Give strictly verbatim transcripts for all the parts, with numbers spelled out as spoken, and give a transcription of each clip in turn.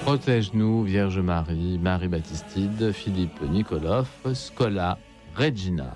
Protège-nous, Vierge Marie, Marie Baptistide, Philippe Nikolov, Scola Regina.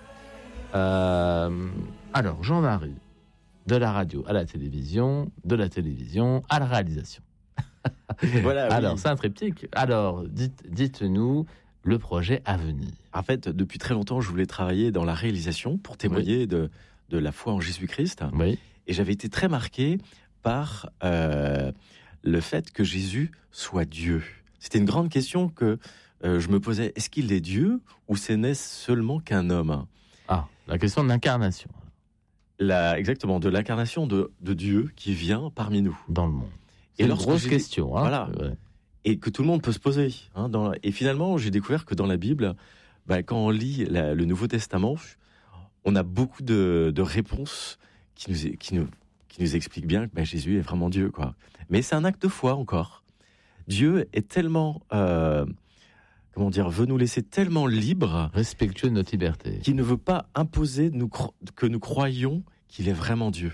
Euh, alors, Jean-Marie, de la radio à la télévision, de la télévision à la réalisation. Voilà, oui. Alors, c'est un triptyque. Alors, dites, dites-nous le projet à venir. En fait, depuis très longtemps, je voulais travailler dans la réalisation pour témoigner oui. de, de la foi en Jésus-Christ. Oui. Et j'avais été très marqué par euh, le fait que Jésus soit Dieu. C'était une grande question que euh, je me posais. Est-ce qu'il est Dieu ou ce n'est seulement qu'un homme ? Ah, la question de l'incarnation. La, exactement, de l'incarnation de, de Dieu qui vient parmi nous. Dans le monde. C'est et une grosse question. Hein, voilà. Ouais. Et que tout le monde peut se poser. Hein, dans, et finalement, j'ai découvert que dans la Bible, bah, quand on lit la, le Nouveau Testament, on a beaucoup de, de réponses qui nous, qui, nous, qui nous expliquent bien que bah, Jésus est vraiment Dieu, quoi. Mais c'est un acte de foi encore. Dieu est tellement, euh, comment dire, veut nous laisser tellement libres, respectueux de notre liberté, qu'il ne veut pas imposer nous, que nous croyions qu'il est vraiment Dieu.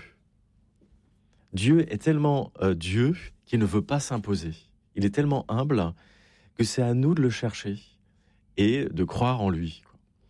Dieu est tellement euh, Dieu qu'il ne veut pas s'imposer. Il est tellement humble que c'est à nous de le chercher et de croire en lui.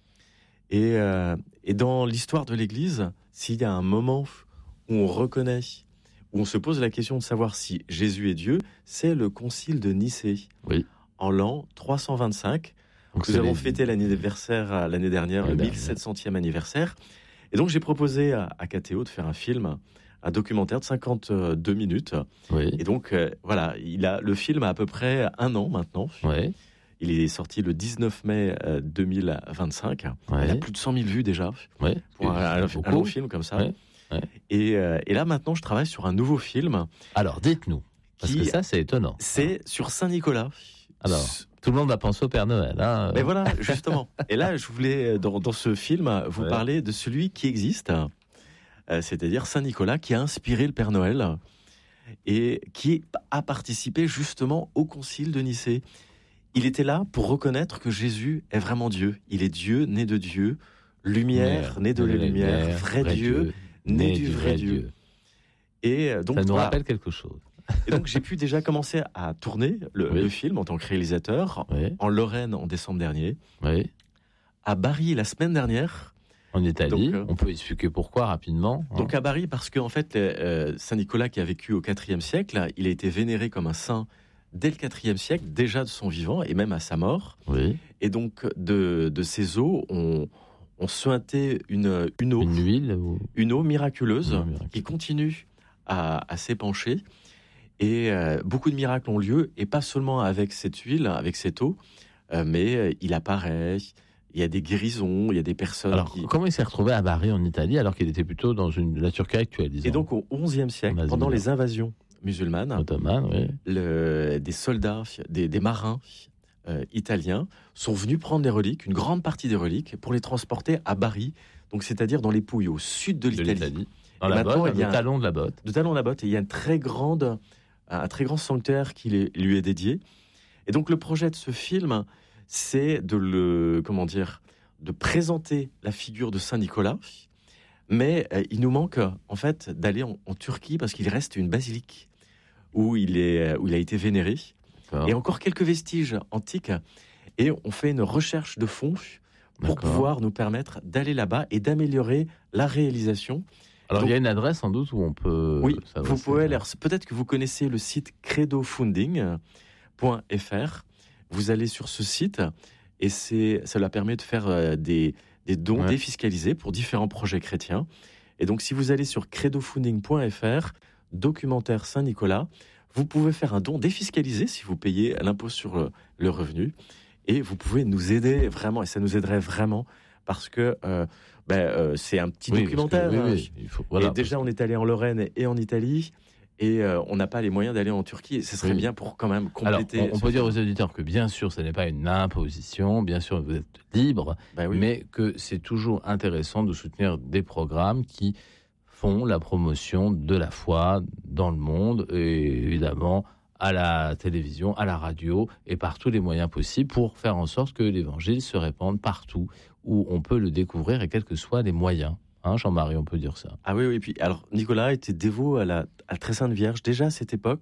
Et, euh, et dans l'histoire de l'Église, s'il y a un moment où on reconnaît, où on se pose la question de savoir si Jésus est Dieu, c'est le Concile de Nicée, oui. en l'an trois cent vingt-cinq. Donc nous avons les... fêté l'anniversaire l'année dernière, le mille sept centième anniversaire. Et donc j'ai proposé à, à K T O de faire un film, un documentaire de cinquante-deux minutes. Oui. Et donc, euh, voilà, il a, le film a à peu près un an maintenant. Oui. Il est sorti le dix-neuf mai deux mille vingt-cinq. Oui. Il a plus de cent mille vues déjà. Oui. Pour un, un, un long film comme ça. Oui. Oui. Et, euh, et là, maintenant, je travaille sur un nouveau film. Alors, dites-nous. Parce qui, que ça, c'est étonnant. C'est sur Saint-Nicolas. Alors, tout le monde va penser au Père Noël. Hein. Mais voilà, justement. Et là, je voulais, dans, dans ce film, vous ouais. parler de celui qui existe. C'est-à-dire Saint-Nicolas qui a inspiré le Père Noël et qui a participé justement au Concile de Nicée. Il était là pour reconnaître que Jésus est vraiment Dieu. Il est Dieu, né de Dieu, lumière, lumière né de la lumière, lumière, vrai, vrai Dieu, Dieu, né du vrai Dieu. Dieu. Et donc, ça nous voilà. rappelle quelque chose. Et donc j'ai pu déjà commencer à tourner le, oui. le film en tant que réalisateur oui. en Lorraine en décembre dernier, oui. à Bari la semaine dernière. En Italie, donc, euh, on peut expliquer pourquoi rapidement. Hein. Donc à Bari, parce qu'en fait, euh, Saint Nicolas qui a vécu au quatrième siècle, il a été vénéré comme un saint dès le quatrième siècle, déjà de son vivant et même à sa mort. Oui. Et donc de, de ces eaux, on, on suintait une, une eau, une huile, ou... une eau miraculeuse non, miraculeuse. qui continue à, à s'épancher. Et euh, beaucoup de miracles ont lieu, et pas seulement avec cette huile, avec cette eau, euh, mais euh, il apparaît. Il y a des guérisons, il y a des personnes alors, qui... comment il s'est retrouvé à Bari en Italie alors qu'il était plutôt dans une, la Turquie actuelle, disons. Et donc au onzième siècle, pendant les invasions musulmanes, ottomanes, oui. le, des soldats, des, des marins euh, italiens sont venus prendre des reliques, une grande partie des reliques, pour les transporter à Bari, donc c'est-à-dire dans les Pouilles, au sud de l'Italie. De l'Italie. Dans la botte, le talon de la botte. Le talon de la botte, et il y a une très grande, un très grand sanctuaire qui les, lui est dédié. Et donc le projet de ce film, c'est de le, comment dire, de présenter la figure de Saint Nicolas, mais euh, il nous manque en fait d'aller en, en Turquie parce qu'il reste une basilique où il est, où il a été vénéré, D'accord. et encore quelques vestiges antiques. Et on fait une recherche de fonds pour D'accord. pouvoir nous permettre d'aller là-bas et d'améliorer la réalisation. Alors Donc, il y a une adresse sans doute où on peut. Oui, vous pouvez aller. Peut-être que vous connaissez le site credo funding point f r. Vous allez sur ce site et c'est, cela permet de faire euh, des, des dons ouais. défiscalisés pour différents projets chrétiens. Et donc, si vous allez sur credo funding point f r, documentaire Saint-Nicolas, vous pouvez faire un don défiscalisé si vous payez l'impôt sur le, le revenu. Et vous pouvez nous aider vraiment, et ça nous aiderait vraiment, parce que euh, ben, euh, c'est un petit oui, documentaire. Que, oui, hein. oui, il faut, voilà, et déjà, que... on est allé en Lorraine et en Italie. Et euh, on n'a pas les moyens d'aller en Turquie. Et ce serait oui. bien pour quand même compléter. Alors, on, on peut dire aux auditeurs que bien sûr, ce n'est pas une imposition. Bien sûr, vous êtes libre, bah oui. mais que c'est toujours intéressant de soutenir des programmes qui font la promotion de la foi dans le monde, et évidemment à la télévision, à la radio et par tous les moyens possibles pour faire en sorte que l'évangile se répande partout où on peut le découvrir et quels que soient les moyens. Hein, Jean-Marie, on peut dire ça. Ah oui, oui. Et puis, alors, Nicolas était dévot à la, à la Très Sainte Vierge. Déjà à cette époque,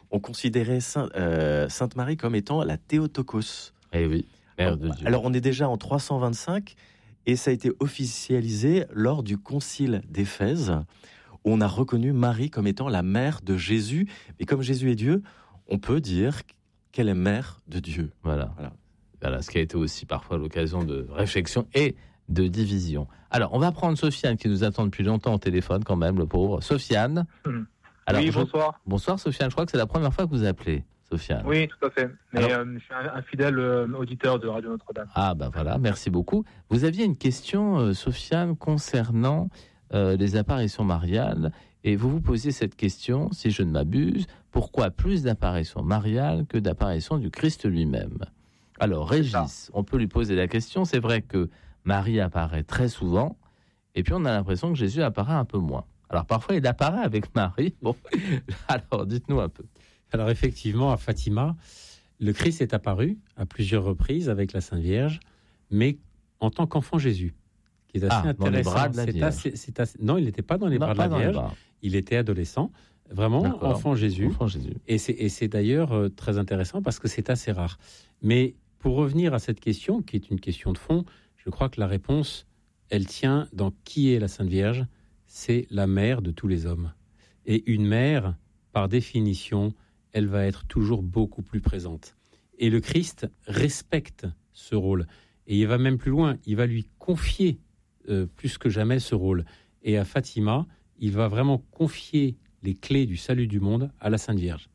on considérait Saint, euh, Sainte Marie comme étant la Théotokos. Eh oui, mère de Dieu. Alors on est déjà en trois cent vingt-cinq et ça a été officialisé lors du concile d'Éphèse où on a reconnu Marie comme étant la mère de Jésus. Et comme Jésus est Dieu, on peut dire qu'elle est mère de Dieu. Voilà. Voilà. Voilà, ce qui a été aussi parfois l'occasion de réflexion et de division. Alors, on va prendre Sofiane qui nous attend depuis longtemps au téléphone quand même, le pauvre. Sofiane. Mmh. Alors, oui, je... bonsoir. Bonsoir Sofiane, je crois que c'est la première fois que vous appelez, Sofiane. Oui, tout à fait. Mais Alors... euh, je suis un, un fidèle euh, auditeur de Radio Notre-Dame. Ah ben voilà, merci beaucoup. Vous aviez une question, euh, Sofiane, concernant euh, les apparitions mariales, et vous vous posiez cette question, si je ne m'abuse, pourquoi plus d'apparitions mariales que d'apparitions du Christ lui-même ? Alors, Régis, on peut lui poser la question. C'est vrai que Marie apparaît très souvent, et puis on a l'impression que Jésus apparaît un peu moins. Alors, parfois, il apparaît avec Marie. Bon, alors, dites-nous un peu. Alors, effectivement, à Fatima, le Christ est apparu à plusieurs reprises avec la Sainte Vierge, mais en tant qu'enfant Jésus, qui est assez ah, intéressant. Dans les bras de la c'est Vierge. Assez, c'est assez... Non, il n'était pas dans les non, bras de la Vierge. Bras. Il était adolescent. Vraiment, D'accord. enfant Jésus. Enfant Jésus. Et c'est, et c'est d'ailleurs euh, très intéressant parce que c'est assez rare. Mais pour revenir à cette question, qui est une question de fond, je crois que la réponse, elle tient dans qui est la Sainte Vierge. C'est la mère de tous les hommes. Et une mère, par définition, elle va être toujours beaucoup plus présente. Et le Christ respecte ce rôle. Et il va même plus loin, il va lui confier euh, plus que jamais ce rôle. Et à Fatima, il va vraiment confier les clés du salut du monde à la Sainte Vierge.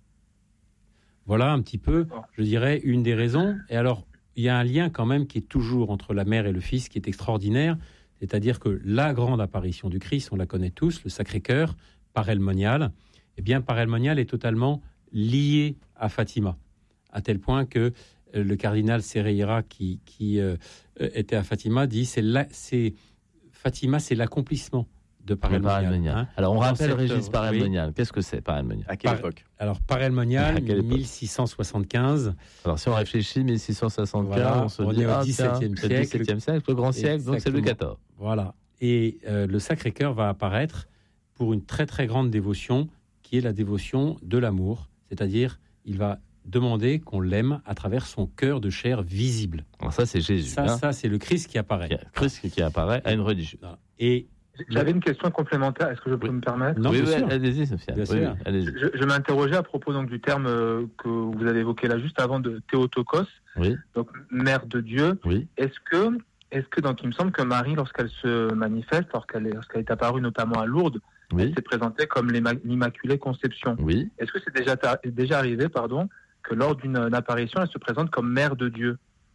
Voilà un petit peu, je dirais, une des raisons. Et alors, il y a un lien quand même qui est toujours entre la mère et le fils qui est extraordinaire. C'est-à-dire que la grande apparition du Christ, on la connaît tous, le Sacré-Cœur, parelmonial, eh bien, parelmonial est totalement lié à Fatima, à tel point que euh, le cardinal Serreira, qui, qui euh, était à Fatima, dit c'est, la, c'est Fatima, c'est l'accomplissement de parelmonial. Hein. Alors, on Dans rappelle Régis œuvre, parelmonial. Oui. Qu'est-ce que c'est, parelmonial ? À quelle Par... époque ? Alors, parelmonial, mille six cent soixante-quinze. Alors, si on réfléchit, mille six cent soixante-quinze, voilà, on se on dit, est au ah, dix-septième tiens, siècle. le dix-septième siècle, le grand siècle, Exactement. donc c'est Louis quatorze. Voilà. Et euh, le Sacré-Cœur va apparaître pour une très très grande dévotion, qui est la dévotion de l'amour. C'est-à-dire, il va demander qu'on l'aime à travers son cœur de chair visible. Alors ça, c'est Jésus. Ça, hein. ça c'est le Christ qui apparaît. Qui a, Christ qui apparaît à une religieuse. Et j'avais une question complémentaire. Est-ce que je peux oui. me permettre ? Non, oui, bien oui, sûr. allez-y, Sofiane. Bien Oui, sûr. oui, allez-y. Je, je m'interrogeais à propos donc, du terme euh, que vous avez évoqué là juste avant de Théotokos, Oui. donc mère de Dieu. Oui. Est-ce que, est-ce que donc il me semble que Marie, lorsqu'elle se manifeste, lorsqu'elle est, lorsqu'elle est apparue notamment à Lourdes, Oui. elle s'est présentée comme l'Immaculée Conception. Oui. Est-ce que c'est déjà, déjà arrivé, pardon, que lors d'une apparition, elle se présente comme mère de Dieu ?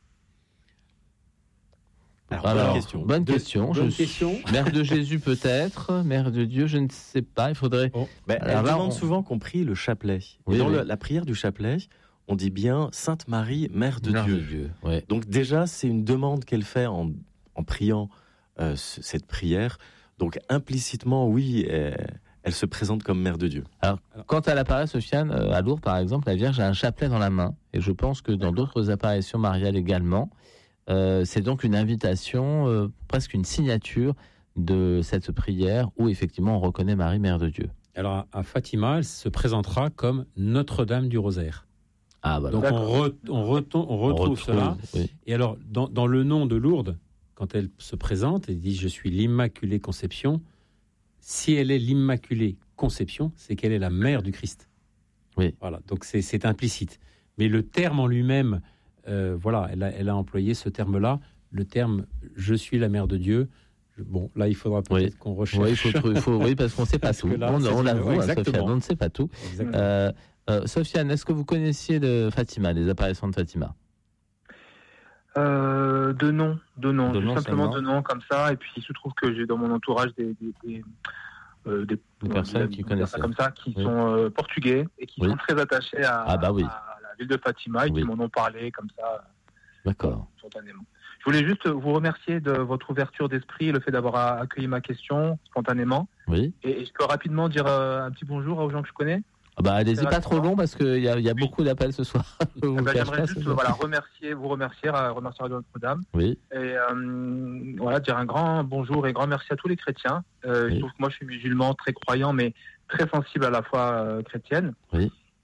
Alors, Alors, bonne question. Bonne De- question. bonne je question. Suis... Mère de Jésus peut-être, mère de Dieu, je ne sais pas. Il faudrait. Bon. Ben, Alors elle là, demande on- souvent qu'on prie le chapelet. Oui, Et dans oui. le- la prière du chapelet, on dit bien Sainte Marie, Mère de Mère Dieu. de Dieu. Ouais. Donc déjà, c'est une demande qu'elle fait en, en priant euh, ce- cette prière. Donc implicitement, oui, elle, elle se présente comme Mère de Dieu. Alors, quand elle apparaît, Sofiane, euh, à Lourdes, par exemple, la Vierge a un chapelet dans la main. Et je pense que dans d'autres apparitions mariales également, euh, c'est donc une invitation, euh, presque une signature de cette prière où effectivement on reconnaît Marie, Mère de Dieu. Alors, à, à Fatima, elle se présentera comme Notre-Dame du Rosaire. Ah, voilà. Donc, on, re- on, reton- on retrouve cela. Oui. Et alors, dans, dans le nom de Lourdes, quand elle se présente, elle dit « Je suis l'Immaculée Conception ». Si elle est l'Immaculée Conception, c'est qu'elle est la mère du Christ. Oui. Voilà, donc c'est, c'est implicite. Mais le terme en lui-même, euh, voilà, elle a, elle a employé ce terme-là, le terme « Je suis la mère de Dieu ». Bon, là, il faudra peut-être Oui. qu'on recherche. Oui, il faut, trou- il faut, oui, parce qu'on ne sait pas Parce tout. que là, on c'est on une- l'avoue, ouais, hein, exactement. Sofiane, on ne sait pas tout. Exactement. Euh, euh, Sofiane, est-ce que vous connaissiez de Fatima, les apparitions de Fatima ? Euh, de nom, de nom, De Juste nom simplement seulement. de nom comme ça. Et puis il se trouve que j'ai dans mon entourage des, des, des, euh, des- Des personnes qui on va dire ça connaissent. comme ça, qui Oui. sont euh, portugais et qui Oui. sont très attachés à, Ah bah oui. à la ville de Fatima et Oui. qui m'en ont parlé comme ça D'accord. spontanément. Je voulais juste vous remercier de votre ouverture d'esprit, le fait d'avoir accueilli ma question spontanément. Oui. Et, et je peux rapidement dire euh, un petit bonjour aux gens que je connais. Ah bah, allez-y, C'est pas trop long parce qu'il y a, y a Oui. beaucoup d'appels ce soir. Je vous Eh ben, le cache J'aimerais pas, juste ce euh, soir. voilà, remercier, vous remercier, euh, remercier Radio Notre-Dame. Oui. Et euh, voilà, dire un grand bonjour et grand merci à tous les chrétiens. Euh, Oui. Je trouve que moi, je suis musulman, très croyant, mais très sensible à la foi euh, chrétienne. Oui.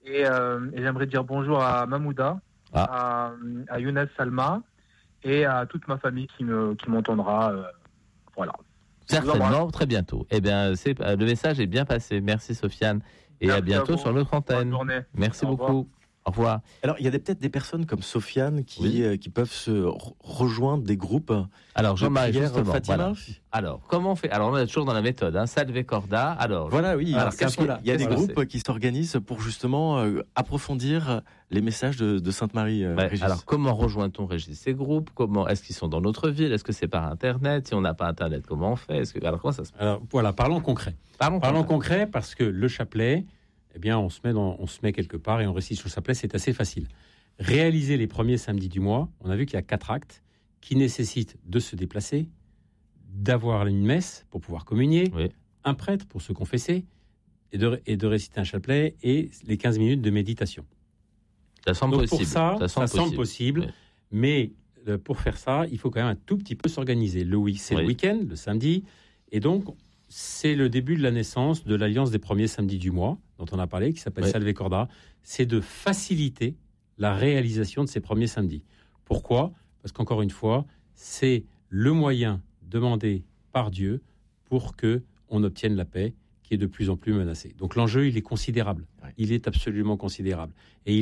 Et, euh, et j'aimerais dire bonjour à Mahmouda, Ah. à, à Younes Salma et à toute ma famille qui me qui m'entendra. Euh, voilà. Certainement, très bientôt. Eh bien, c'est, le message est bien passé. Merci Sofiane. Et Merci à bientôt à vous. sur notre antenne. Bonne journée. Merci Au revoir. beaucoup. Au revoir. Alors, il y a des- peut-être des personnes comme Sofiane qui, Oui. euh, qui peuvent se re- rejoindre des groupes Alors, de Jean-Marie, prière, justement, Fatima. voilà. Alors, comment on fait? Alors, on est toujours dans la méthode, hein, Salve Corda. Alors, Voilà, oui. Alors, il y a- qu'est-ce que- il y a des qu'est-ce que groupes qui s'organisent pour justement euh, approfondir les messages de, de Sainte Marie. euh, ouais, Régis. alors, comment rejoint-on, Régis, ces groupes? Comment est-ce qu'ils sont dans notre ville? Est-ce que c'est par Internet? Si on n'a pas Internet, comment on fait? Est-ce que, alors, comment ça se passe? Alors voilà, parlons concret. Parlons Parlons concret. concret parce que le chapelet, eh bien, on se met dans, on se met quelque part et on récite sur le chapelet, c'est assez facile. Réaliser les premiers samedis du mois, on a vu qu'il y a quatre actes qui nécessitent de se déplacer, d'avoir une messe pour pouvoir communier, Oui. un prêtre pour se confesser et de, et de réciter un chapelet et les quinze minutes de méditation. Ça semble Donc possible. pour ça, ça semble, semble possible, Oui. mais euh, pour faire ça, il faut quand même un tout petit peu s'organiser. Le week, c'est Oui. le week-end, le samedi, et donc c'est le début de la naissance de l'alliance des premiers samedis du mois, dont on a parlé, qui s'appelle Oui. Salve Corda. C'est de faciliter la réalisation de ces premiers samedis. Pourquoi ? Parce qu'encore une fois, c'est le moyen demandé par Dieu pour que on obtienne la paix qui est de plus en plus menacée. Donc l'enjeu, il est considérable. Ouais. Il est absolument considérable. Et il